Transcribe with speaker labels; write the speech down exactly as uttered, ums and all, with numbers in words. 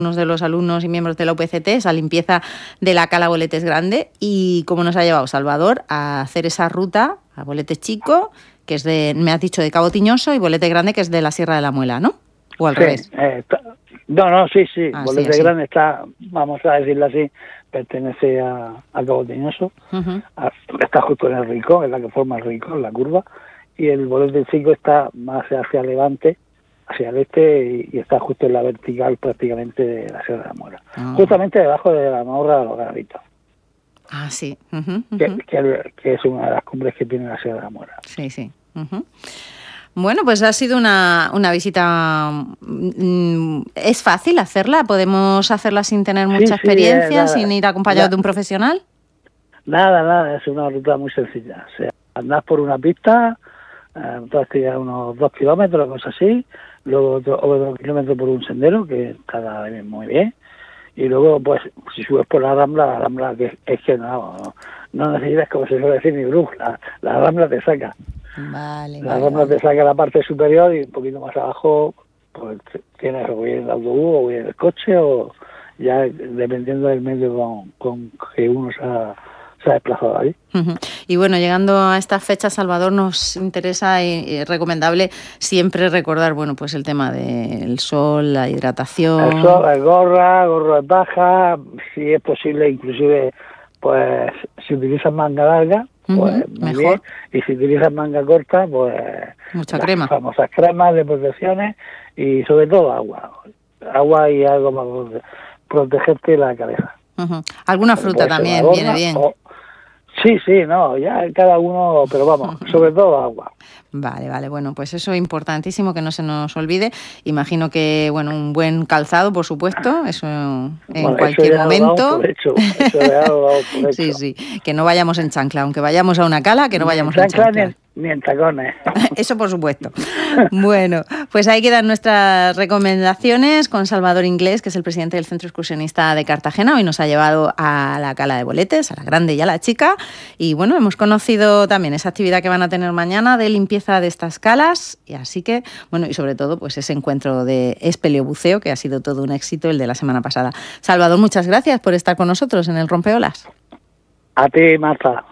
Speaker 1: unos de los alumnos y miembros de la U P C T, esa limpieza de la cala Boletes Grande, y cómo nos ha llevado Salvador a hacer esa ruta a Boletes Chico, que es de, me has dicho, de Cabo Tiñoso, y Bolete Grande, que es de la Sierra de la Muela, ¿no? ¿O al
Speaker 2: sí,
Speaker 1: revés?
Speaker 2: Eh, está, no, no, sí, sí,
Speaker 1: Ah,
Speaker 2: Bolete
Speaker 1: sí,
Speaker 2: Grande está, vamos a decirlo así, pertenece a, a Cabo Tiñoso, uh-huh. a, está justo en el rincón, es la que forma el rincón, la curva, y el Bolete Chico está más hacia levante, hacia el este, y, y está justo en la vertical prácticamente de la Sierra de la Muela, uh-huh. justamente debajo de la Morra de los Granitos.
Speaker 1: Ah, sí. Uh-huh, uh-huh.
Speaker 2: Que, que, que es una de las cumbres que tiene la Sierra de la Muela.
Speaker 1: Sí, sí. Uh-huh. Bueno, pues ha sido una, una visita... ¿Es fácil hacerla? ¿Podemos hacerla sin tener mucha sí, experiencia, sí, eh, sin ir acompañado nada, de un profesional?
Speaker 2: Nada, nada, es una ruta muy sencilla. O sea, andás por una pista, eh, unos dos kilómetros, cosas así, luego otro, otro kilómetro por un sendero, que está muy bien, y luego, pues, si subes por la Rambla, la Rambla que es que no, no, no necesitas, como se suele decir, ni brújula, la, la Rambla te saca.
Speaker 1: Vale,
Speaker 2: la
Speaker 1: vale,
Speaker 2: Rambla
Speaker 1: vale.
Speaker 2: te saca la parte superior y un poquito más abajo, pues tienes o bien el autobús o bien el coche, o ya dependiendo del medio con, con que uno se ha, se ha desplazado ahí.
Speaker 1: Uh-huh. Y bueno, llegando a estas fechas, Salvador, nos interesa y es recomendable siempre recordar, bueno, pues el tema del sol, la hidratación.
Speaker 2: El sol, el gorra, gorro de paja, si es posible, inclusive, pues si utilizas manga larga, pues
Speaker 1: uh-huh,
Speaker 2: muy
Speaker 1: mejor.
Speaker 2: bien, y si utilizas manga corta, pues
Speaker 1: mucha
Speaker 2: las
Speaker 1: crema.
Speaker 2: famosas cremas de protecciones y sobre todo agua, agua y algo para protegerte la cabeza.
Speaker 1: Uh-huh. Alguna fruta también
Speaker 2: gorra,
Speaker 1: viene bien.
Speaker 2: O, sí, sí, no, ya cada uno, pero vamos, sobre todo agua.
Speaker 1: Vale, vale, bueno, pues eso es importantísimo, que no se nos olvide. Imagino que, bueno, un buen calzado, por supuesto, eso en
Speaker 2: bueno,
Speaker 1: cualquier
Speaker 2: eso
Speaker 1: momento.
Speaker 2: Por hecho, eso ya lo damos por hecho.
Speaker 1: Sí, sí, que no vayamos en chancla, aunque vayamos a una cala, que no
Speaker 2: ni
Speaker 1: vayamos
Speaker 2: en
Speaker 1: chancla.
Speaker 2: chancla
Speaker 1: En chancla.
Speaker 2: Ni, ni en tacones.
Speaker 1: Eso por supuesto. Bueno, pues ahí quedan nuestras recomendaciones con Salvador Inglés, que es el presidente del Centro Excursionista de Cartagena. Hoy nos ha llevado a la cala de Boletes, a la grande y a la chica. Y bueno, hemos conocido también esa actividad que van a tener mañana de limpieza de estas calas. Y así que, bueno, y sobre todo, pues ese encuentro de espeleobuceo, que ha sido todo un éxito el de la semana pasada. Salvador, muchas gracias por estar con nosotros en el Rompeolas.
Speaker 2: A ti, Marta.